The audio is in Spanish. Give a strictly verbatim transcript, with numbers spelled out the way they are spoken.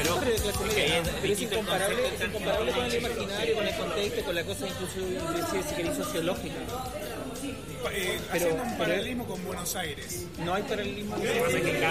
Pero, de clase porque media, es pero es distinto el incomparable, concepto es de incomparable con el tangible. imaginario, con el contexto, con la cosa incluso si, si queréis sociológica. Eh, Pero- haciendo un pero- paralelismo con Buenos Aires. No hay paralelismo. Lo que pasa es que